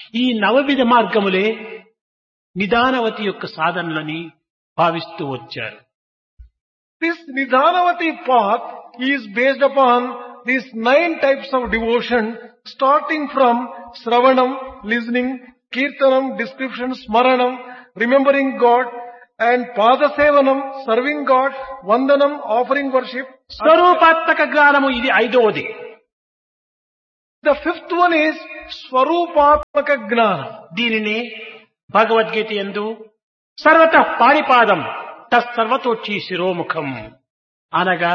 ఈ నవవిధ మార్గములే నిదానవతి యొక్క సాధనలని భావిస్తూ వచ్చారు. This Nidhanavati path is based upon these 9 types of devotion, starting from Sravanam, listening, Kirtanam, description, Smaranam, remembering God, and Padasevanam, serving God, Vandanam, offering worship. స్వరూపాత్మక జ్ఞానము ఇది ఐదవది. The fifth one is Swarupatmaka Gnana. దీనిని భగవద్గీత యందు సర్వతః పాణిపాదం తత్సర్వతోచ్చి శిరోముఖం అనగా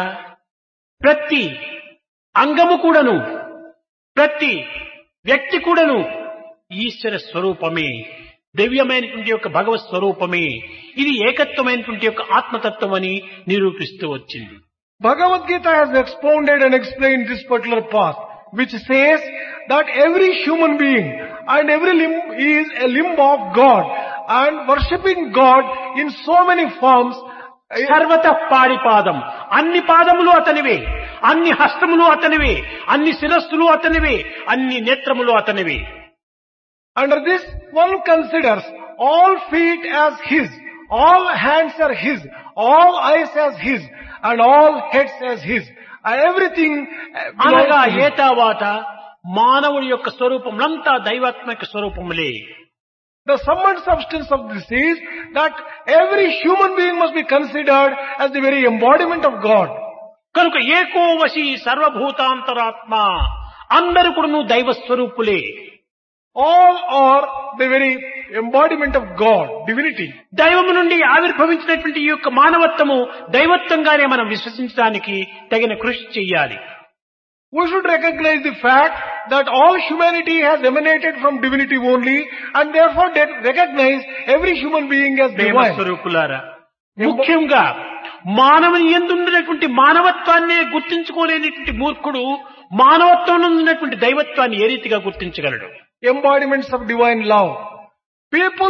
ప్రతి అంగము కూడాను ప్రతి వ్యక్తి కూడాను ఈశ్వర స్వరూపమే, దివ్యమైనటువంటి యొక్క భగవత్ స్వరూపమే. ఇది ఏకత్వమైనటువంటి యొక్క ఆత్మతత్వం అని నిరూపిస్తూ వచ్చింది. Bhagavad Gita has expounded and explained this particular path, which says that every human being and every limb is a limb of God, and worshipping God in so many forms. సర్వతః పాణిపాదం, అన్ని పాదములు అతనివే, అన్ని హస్తములు అతనివే, అన్ని శిరస్సులు అతనివే, అన్ని నేత్రములు అతనివే. Under this, one considers all feet as his, all hands are his, all eyes as his, and all heads as his. Everything అనగా belongs to him. ఏతావాత మానవుడి యొక్క స్వరూపములంతా దైవాత్మిక స్వరూపములే. The sum and substance of this is that every human being must be considered as the very embodiment of God. కనుక ఏకోవశి సర్వభూతాంతరాత్మ, అందరూ కూడాను దైవ స్వరూపులే. All are the very embodiment of God, divinity. దైవము నుండి ఆవిర్భవించినటువంటి ఈ యొక్క మానవత్వము దైవత్వంగానే మనం విశ్వసించడానికి తగిన కృషి చెయ్యాలి. We should recognize the fact that all humanity has emanated from divinity only, and therefore recognize every human being as దైవ divine. స్వరూపులారా, ముఖ్యంగా మానవుని యందున్నటువంటి మానవత్వాన్నే గుర్తించుకోలేనటువంటి మూర్ఖుడు మానవత్వంలో ఉన్నటువంటి దైవత్వాన్ని ఏ రీతిగా గుర్తించగలడు? Embodiments of divine love. People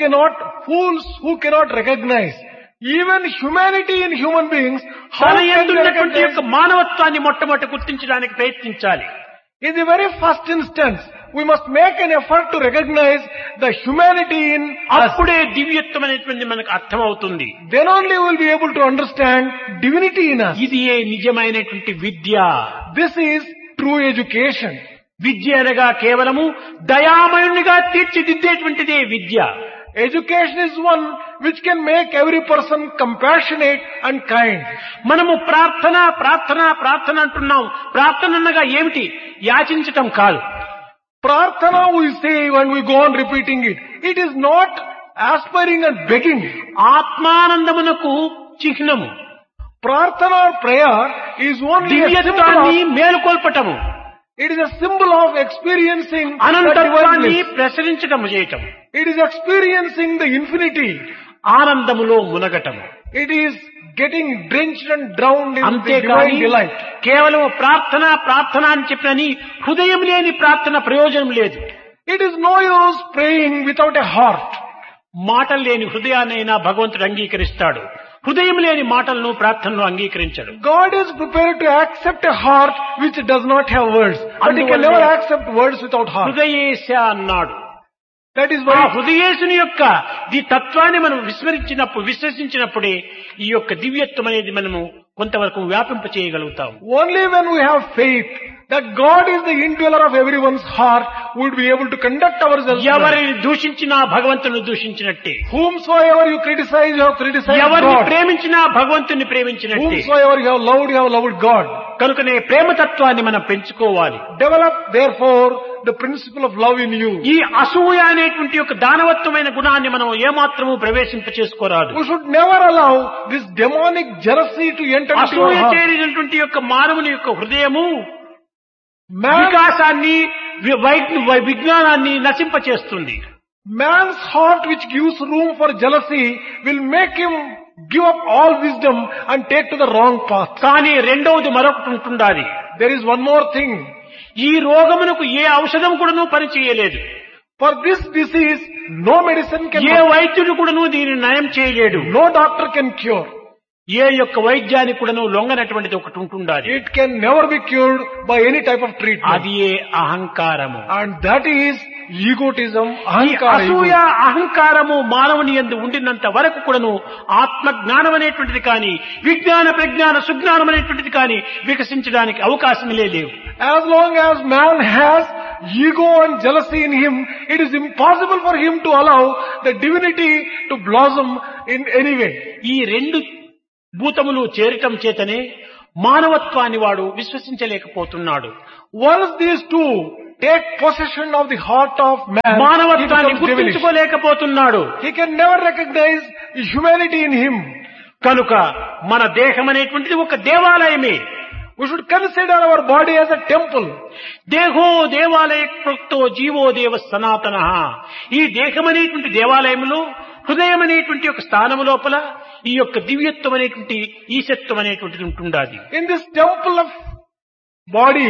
fools who cannot recognize even humanity in human beings, how తన can యందు they ఉన్నటువంటి recognize? యొక్క మానవత్వాన్ని మొట్టమొదటి గుర్తించడానికి ప్రయత్నించాలి. In the very first instance, we must make an effort to recognize the humanity in us. అప్పుడే దివ్యత్వం అనేటువంటి మనకు అర్థమవుతుంది. Then only we will be able to understand divinity in us. ఇది ఏ నిజమైనటువంటి విద్య. This is true education. విద్య అనగా కేవలము దయామయునిగా తీర్చిదిద్దేటువంటిదే విద్య. Education is one which can make every person compassionate and kind. మనము ప్రార్థన ప్రార్థన ప్రార్థన అంటున్నాం. ప్రార్థన అనగా ఏమిటి? యాచించటం కాదు. Prarthana we say when we go on repeating it. It is not aspiring and begging. ఆత్మానందమునకు చిహ్నము. Prarthana or prayer is only a దివ్యత్వాన్ని symbol of, మేలుకొల్పటము, it is a symbol of experiencing the అనంతత్వాన్ని divineness. ప్రసరించటము చేయటం, It is experiencing the infinity. ఆనందములో మునగటము. It is getting drenched and drowned in the అంతేకాని divine delight. కేవలం ప్రార్థన ప్రార్థన అని చెప్పినని హృదయం లేని ప్రార్థన ప్రయోజనం లేదు. It is no use praying without a heart. మాటలు లేని హృదయాన్నైనా భగవంతుడు అంగీకరిస్తాడు. హృదయం లేని మాటలను ప్రార్థనలు అంగీకరించడు. God is prepared to accept a heart which does not have words. But He can never accept words without heart. హృదయేశ అన్నాడు. That is ఆ why హృదయేశుని యొక్క ఈ తత్వాన్ని మనం విశ్వసించినప్పుడే ఈ యొక్క దివ్యత్వం అనేది మనము కొంతవరకు వ్యాపింప చేయగలుగుతాం. only when we have faith that God is the indweller of everyone's heart, we would be able to conduct ourselves. ఎవరిని దూషించినా భగవంతుని దూషించినట్టే, Whomsoever you criticize, you have criticized ఎవరిని God. ప్రేమించినా భగవంతుని ప్రేమించినట్టే. Whomsoever you have loved God. కనుకనే ప్రేమతత్వాన్ని మనం పెంచుకోవాలి. Develop therefore the principle of love in you. ఈ అసూయ అనేటువంటి యొక్క దానవత్వమైన గుణాన్ని మనం ఏమాత్రము ప్రవేశింప చేసుకోరాదు. We should never allow this demonic jealousy to enter into our అసూయ heart. చేరినటువంటి యొక్క మానవుని యొక్క హృదయము Man, వికాసాన్ని విజ్ఞానాన్ని నశింపచేస్తుంది. man's heart which gives room for jealousy will make him give up all wisdom and take to the wrong path. కానీ రెండవది మరొకటి ఉంటుండాలి. There is one more thing. ఈ రోగమునకు ఏ ఔషధం కూడాను పనిచేయలేదు. For this disease, no medicine can ఏ వైద్యుడు కూడాను దీనిని నయం చేయలేడు. no doctor can cure. ఏ యొక్క వైద్యానికి కూడాను లొంగనటువంటిది ఒకటి ఉంటుండాలి. It can never be cured by any type of treatment. అది ఏ అహంకారము. And that is egotism, ఈ ahankara. అసూయ అహంకారము మానవుని యందు ఉండినంత వరకు కూడాను ఆత్మ జ్ఞానం అనేటువంటిది కానీ విజ్ఞాన ప్రజ్ఞాన సుజ్ఞానం అనేటువంటిది కానీ వికసించడానికి అవకాశమే లేవు. As long as man has ego and jealousy in him, it is impossible for him to allow the divinity to blossom in any way. ఈ రెండు భూతములు చేరటం చేతనే మానవత్వాన్ని వాడు విశ్వసించలేకపోతున్నాడు. Once these two take possession of the heart of man, he మానవత్వాన్ని becomes devilish. గుర్తించుకోలేకపోతున్నాడు. He can never recognize humanity in him. కనుక మన దేహం అనేటువంటిది ఒక దేవాలయమే. We should consider our body as a temple. దేహో దేవాలయ ప్రోక్తో జీవో దేవ సనాతన. ఈ దేహం అనేటువంటి దేవాలయంలో హృదయం అనేటువంటి ఒక స్థానం లోపల ఈ యొక్క దివ్యత్వం అనేటువంటి ఈశత్వం అనేటువంటిది ఉంటుండాది. In this temple of body,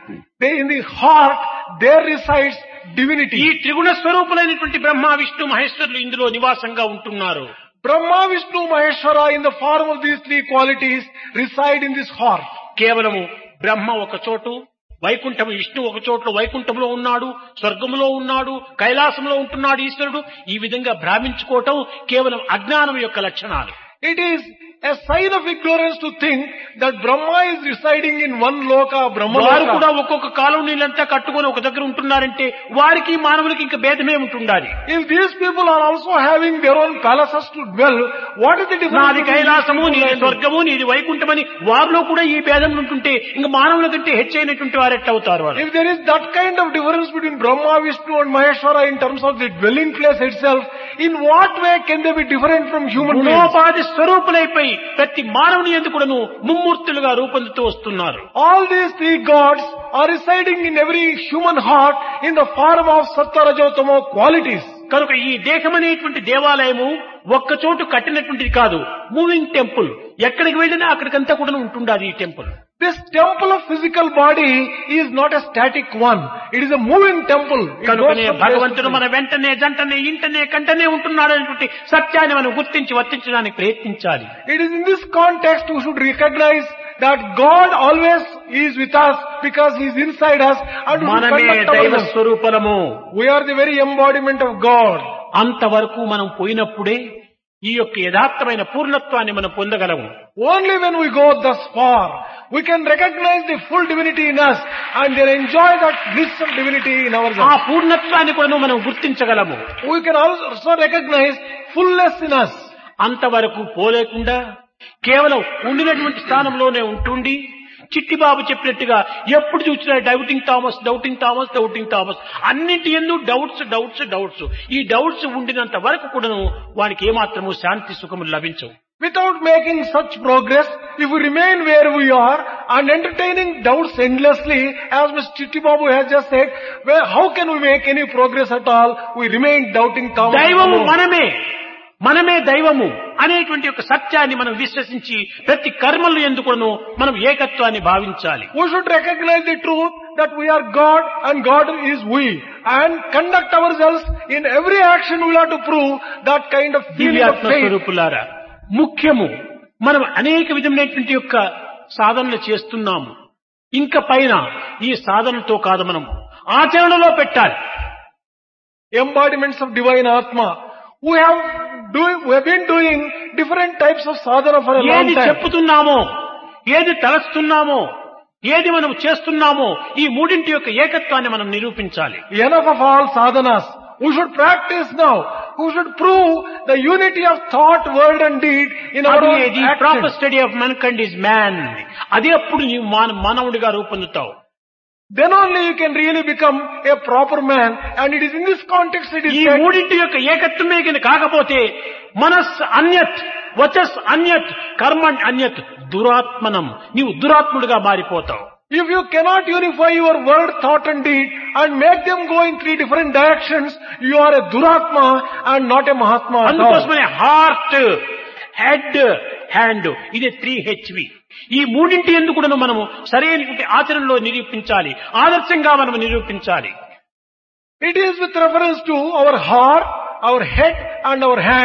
in the heart, there resides divinity. ఈ త్రిగుణ స్వరూపులైనటువంటి బ్రహ్మ విష్ణు మహేశ్వరులు ఇందులో నివాసంగా ఉంటున్నారు. Brahma, Vishnu, Maheshwara in the form of these three qualities reside in this heart. కేవలము బ్రహ్మ ఒక చోటు, వైకుంఠము విష్ణు ఒక చోట్ల వైకుంఠంలో ఉన్నాడు, స్వర్గములో ఉన్నాడు, కైలాసంలో ఉంటున్నాడు ఈశ్వరుడు. ఈ విధంగా భ్రామించుకోవటం కేవలం అజ్ఞానం యొక్క లక్షణాలు. It is a sign of ignorance to think that Brahma is residing in one loka, Brahma వారు కూడా loka. ఒక్కొక్క కాలనీలంతా కట్టుకొని ఒక దగ్గర ఉంటున్నారంటే వారికి మానవులకి ఇంకా భేదమే ఉంటుండాలి. If these people are also having their own palaces to dwell, what is the difference? నాది between కైలాసము, these నీది people? స్వర్గము, నీది వైకుంఠమని వారిలో కూడా ఈ భేదం ఉంటుంటే ఇంకా మానవుల కంటే హెచ్చైనటువంటి వారు ఎట్లవుతారు వారు? If there is that kind of difference between Brahma, Vishnu and Maheshwara in terms of the dwelling place itself, in what way can they be different from human beings? గుణోపాధి స్వరూపులైపోయి ప్రతి మానవుని యందు కూడాను ముమ్మూర్తులుగా రూపొందుతూ వస్తున్నారు. All these three gods are residing in every human heart in the form of Sattva, Rajo, Tamo qualities. కనుక ఈ దేహం అనేటువంటి దేవాలయము ఒక్క చోటు కట్టినటువంటిది కాదు, మూవింగ్ టెంపుల్. ఎక్కడికి వెళ్ళినా అక్కడికంతా కూడా ఉంటుండాలి ఈ temple. This temple of physical body is not a static one. It is a moving temple. It goes కనుకనే from place to భగవంతుడు place. మన వెంటనే జంటనే ఇంటనే కంటనే ఉంటున్నాడు అనేటువంటి సత్యాన్ని మనం గుర్తించి వర్తించడానికి ప్రయత్నించాలి. It is in this context we should recognize that God always is with us because He is inside us and we should మనమే conduct దైవ ourselves. స్వరూపలము. We are the very embodiment of God. అంతవరకు మనం పోయినప్పుడే ఈ యొక్క యథార్థమైన పూర్ణత్వాన్ని మనం పొందగలము. Only when we go thus far, we can recognize the full divinity in us and then enjoy that bliss of divinity in ఆ ourselves. పూర్ణత్వాన్ని కూడా మనం గుర్తించగలము. We can also recognize fullness in us. అంతవరకు పోలేకుండా కేవలం ఉండినటువంటి స్థానంలోనే ఉంటుండి చిట్టిబాబు చెప్పినట్టుగా ఎప్పుడు చూసినా doubting Thomas doubting Thomas doubting Thomas అన్నింటి ఎందు డౌట్స్ డౌట్స్ డౌట్స్. ఈ డౌట్స్ ఉండినంత వరకు కూడాను వానికి ఏమాత్రము శాంతి సుఖములు లభించవు. Without making such progress, if we remain where we are and entertaining doubts endlessly, as Mr. Chitti Babu has just said, well, how can we make any progress at all? We remain doubting Thomas. దైవము మనమే, మనమే దైవము అనేటువంటి ఒక సత్యాన్ని మనం విశ్వసించి ప్రతి కర్మలు ఎందుకును మనం ఏకత్వాన్ని భావించాలి. We should recognize the truth that we are God and God is we, and conduct ourselves in every action. We have to prove that kind of feeling of దివ్యాత్మ faith. స్వరూపులారా, ముఖ్యము మనం అనేక విధమైనటువంటి యొక్క సాధనలు చేస్తున్నాము. ఇంకా పైన ఈ సాధనతో కాదు మనం ఆచరణలో పెట్టాలి. Embodiments of divine Atma. We have been doing different types of sadhana for a long ఏది time. చెప్పుతున్నామో, ఏది తలస్తున్నామో, ఏది మనం చేస్తున్నామో ఈ మూడింటి యొక్క ఏకత్వాన్ని మనం నిరూపించాలి. Enough of all sadhanas. We should practice now. We should prove the unity of thought, word and deed in our own అది proper actions. Study of మన్కైండ్ is man. అదే అప్పుడు నీవు మానవుడిగా రూపొందుతావు. Then only you can really become a proper man, and it is in this context it is ఈ said, మూడింటి యొక్క ఏకత్వమే కింద కాకపోతే మనస్ అన్యత్, వచస్ అన్యత్, కర్మ అన్యత్, దురాత్మనం. నీవు దురాత్ముడిగా మారిపోతావు. if you cannot unify your word, thought and deed and make them go in three different directions, you are a duratma and not a mahatma at all. అందుకోసమనే heart, head, hand, ఇది 3HV. ఈ మూడింటి ఎందుకు కూడా మనము సరైనటువంటి ఆచరణలో నిరూపించాలి, ఆదర్శంగా మనం నిరూపించాలి. It is with reference to our heart, our head and our hand.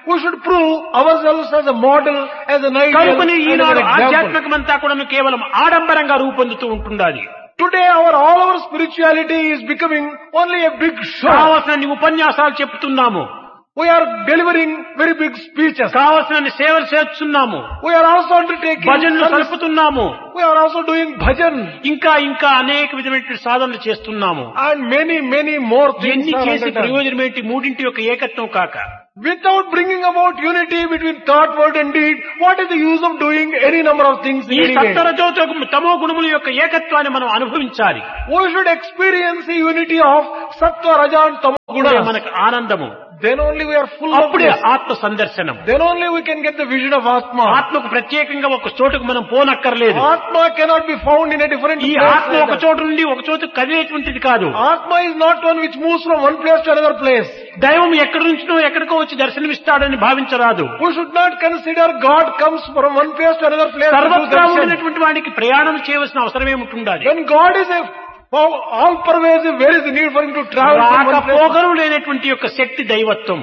we should prove ourselves as a model, as an ideal, కనుకని and as Eenadu an example. ఆధ్యాత్మికమంతా కూడా కేవలం ఆడంబరంగా రూపొందుతూ ఉంటుండాలి. Today all our spirituality is becoming only a big show. కావలసిన ఉపన్యాసాలు చెప్తున్నాము, We are delivering very big speeches. కావలసిన సేవలు చేస్తున్నాము, We are also undertaking భజనలు service. సలుపుతున్నాము, We are also doing bhajan ఇంకా ఇంకా అనేక విధమైన సాధనలు చేస్తున్నాము. and many more things ఎన్ని are చేసి undertaken. ప్రయోజనం ఏంటి? మూడింటి యొక్క ఏకత్వం కాక Without bringing about unity between thought, word and deed, what is the use of doing any number of things ఈ in any way? సత్వరజో తమో గుణముల యొక్క ఏకత్వాన్ని మనం అనుభవించాలి. We should experience the unity of sattva, raja and tamo అప్పుడే gunas. మనకు ఆనందము, Then only we are full of అప్పుడే this. ఆత్మ సందర్శనం. Then only we can get the vision of Atma. ఆత్మకు ప్రత్యేకంగా ఒక చోటుకు మనం పోనక్కర్లేదు. Atma cannot be found in a different ఈ place. ఆత్మ ఒక చోటు నుండి ఒక చోటు కదిలేటువంటిది కాదు. Atma is not one which moves from one place to another place. దైవం ఎక్కడి నుంచినో ఎక్కడికో వచ్చి దర్శనమిస్తాడని భావించరాదు. We should not consider God comes from one place to another place. to do సర్వత్రా darshan. ఉండినటువంటి వాడికి ప్రయాణం చేయవలసిన అవసరం ఏముంటుండాలి? When God is all pervasive, where is the need for him to travel from one place? రాకపోగలు లేనటువంటి యొక్క శక్తి దైవత్వం.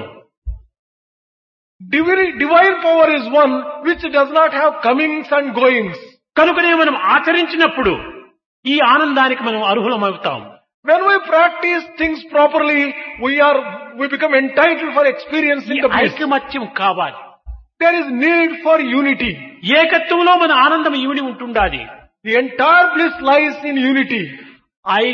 Divine power is one which does not have comings and goings. కనుకనే మనం ఆచరించినప్పుడు ఈ ఆనందానికి మనం అర్హులమవుతాం. When we practice things properly, we become entitled for experiencing ఈ the bliss. ఐకమత్యం కావాలి. There is need for unity. ఏకత్వంలో మన ఆనందం ఇమిడి ఉంటుండాలి. The entire bliss lies in unity.